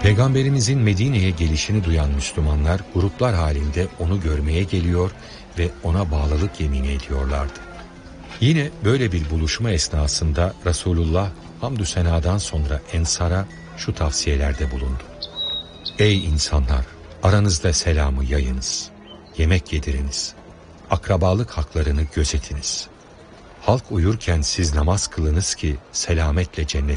Peygamberimizin Medine'ye gelişini duyan Müslümanlar gruplar halinde onu görmeye geliyor ve ona bağlılık yemini ediyorlardı. Yine böyle bir buluşma esnasında Resulullah hamdü senadan sonra Ensar'a şu tavsiyelerde bulundu. Ey insanlar! Aranızda selamı yayınız, yemek yediriniz, akrabalık haklarını gözetiniz. Halk uyurken siz namaz kılınız ki selametle cennete